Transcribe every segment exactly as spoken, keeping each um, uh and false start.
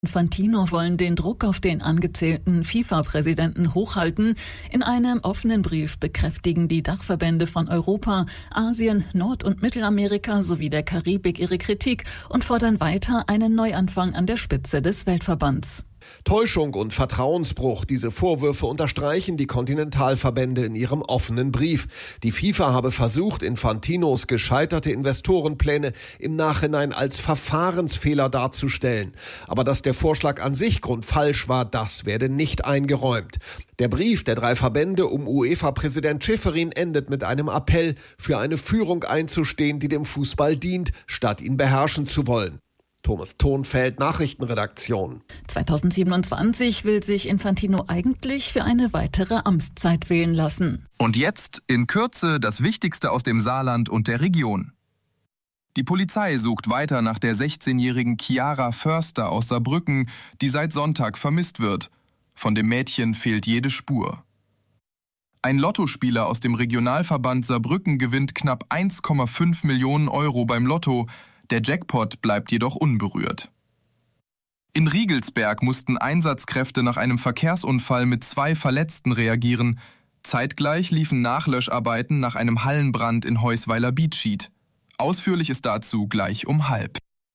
Infantino wollen den Druck auf den angezählten FIFA-Präsidenten hochhalten. In einem offenen Brief bekräftigen die Dachverbände von Europa, Asien, Nord- und Mittelamerika sowie der Karibik ihre Kritik und fordern weiter einen Neuanfang an der Spitze des Weltverbands. Täuschung und Vertrauensbruch, diese Vorwürfe unterstreichen die Kontinentalverbände in ihrem offenen Brief. Die FIFA habe versucht, Infantinos gescheiterte Investorenpläne im Nachhinein als Verfahrensfehler darzustellen. Aber dass der Vorschlag an sich grundfalsch war, das werde nicht eingeräumt. Der Brief der drei Verbände um UEFA-Präsident Ceferin endet mit einem Appell, für eine Führung einzustehen, die dem Fußball dient, statt ihn beherrschen zu wollen. Thomas Thonfeld, Nachrichtenredaktion. zweitausendsiebenundzwanzig will sich Infantino eigentlich für eine weitere Amtszeit wählen lassen. Und jetzt in Kürze das Wichtigste aus dem Saarland und der Region. Die Polizei sucht weiter nach der sechzehnjährigen Chiara Förster aus Saarbrücken, die seit Sonntag vermisst wird. Von dem Mädchen fehlt jede Spur. Ein Lottospieler aus dem Regionalverband Saarbrücken gewinnt knapp eins Komma fünf Millionen Euro beim Lotto. Der Jackpot bleibt jedoch unberührt. In Riegelsberg mussten Einsatzkräfte nach einem Verkehrsunfall mit zwei Verletzten reagieren. Zeitgleich liefen Nachlöscharbeiten nach einem Hallenbrand in Heusweiler-Biedschied. Ausführliches dazu gleich um halb.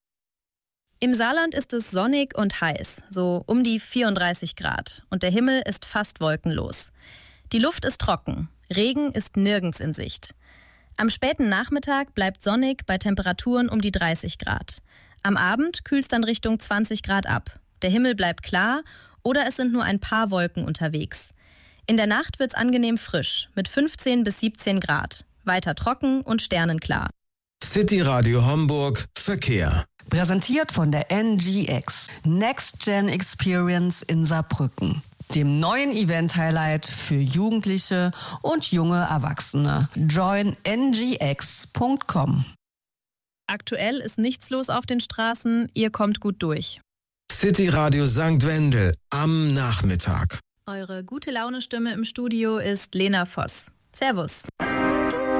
Im Saarland ist es sonnig und heiß, so um die vierunddreißig Grad. Und der Himmel ist fast wolkenlos. Die Luft ist trocken. Regen ist nirgends in Sicht. Am späten Nachmittag bleibt sonnig bei Temperaturen um die dreißig Grad. Am Abend kühlt es dann Richtung zwanzig Grad ab. Der Himmel bleibt klar oder es sind nur ein paar Wolken unterwegs. In der Nacht wird es angenehm frisch mit fünfzehn bis siebzehn Grad. Weiter trocken und sternenklar. City Radio Homburg Verkehr. Präsentiert von der N G X. Next Gen Experience in Saarbrücken. Dem neuen Event-Highlight für Jugendliche und junge Erwachsene. join n g x punkt com. Aktuell ist nichts los auf den Straßen, ihr kommt gut durch. City Radio Sankt Wendel am Nachmittag. Eure gute Laune-Stimme im Studio ist Lena Voss. Servus.